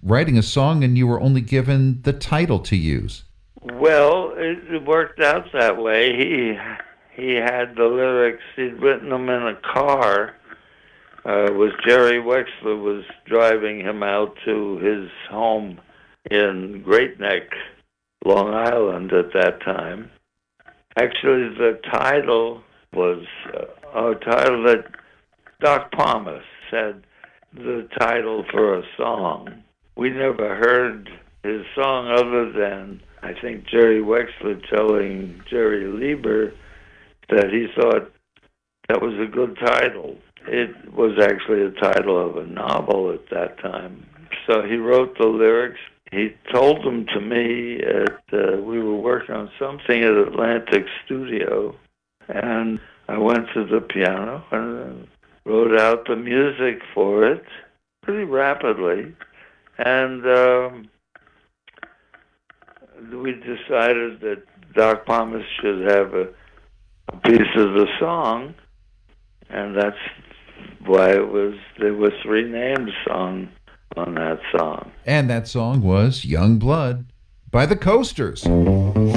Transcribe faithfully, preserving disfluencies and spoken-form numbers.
writing a song and you were only given the title to use? Well, it, it worked out that way. He he had the lyrics. He'd written them in a car. Uh, it was Jerry Wexler was driving him out to his home in Great Neck, Long Island at that time. Actually, the title was uh, a title that Doc Palmer said the title for a song. We never heard his song other than, I think, Jerry Wexler telling Jerry Lieber that he thought that was a good title. It was actually the title of a novel at that time. So he wrote the lyrics. He told them to me at, uh, we were working on something at Atlantic Studio, and I went to the piano and wrote out the music for it pretty rapidly. And um, we decided that Doc Palmer should have a, a piece of the song, and that's why it was, there were three names on on that song. And that song was Young Blood by the Coasters.